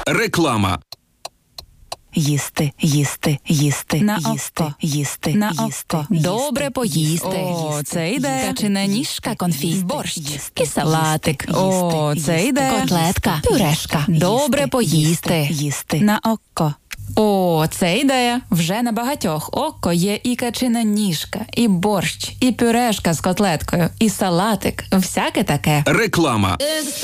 Реклама. Їсти, їсти, їсти, На їсти, око. їсти, На їсти, око. їсти, Добре поїсти. їсти, О, це йде. їсти, Качана їсти, ніжка, конфі, їсти, борщ. їсти, І салатик. їсти, О, їсти, це їсти, йде. котлетка, Пюрешка. їсти, Добре їсти, поїсти. їсти. На око. О, це ідея. Вже на багатьох око є і качина ніжка, і борщ, і пюрешка з котлеткою, і салатик. Всяке таке. Реклама.